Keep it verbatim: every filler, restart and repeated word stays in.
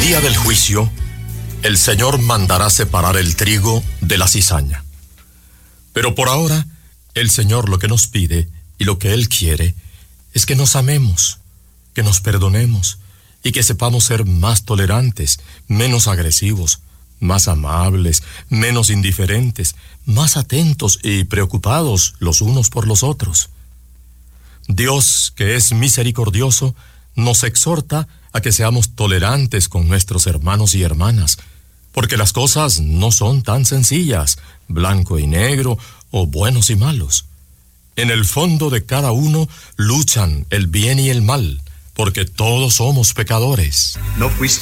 día del juicio, el Señor mandará separar el trigo de la cizaña. Pero por ahora, el Señor lo que nos pide y lo que Él quiere es que nos amemos, que nos perdonemos y que sepamos ser más tolerantes, menos agresivos, más amables, menos indiferentes, más atentos y preocupados los unos por los otros. Dios, que es misericordioso, nos exhorta a que seamos tolerantes con nuestros hermanos y hermanas, porque las cosas no son tan sencillas, blanco y negro o buenos y malos. En el fondo de cada uno luchan el bien y el mal, porque todos somos pecadores. No fuiste